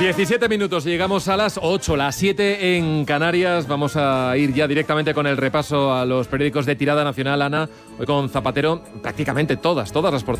17 minutos, llegamos a las 8, las 7 en Canarias. Vamos a ir ya directamente con el repaso a los periódicos de tirada nacional, Ana. Hoy con Zapatero, prácticamente todas las portadas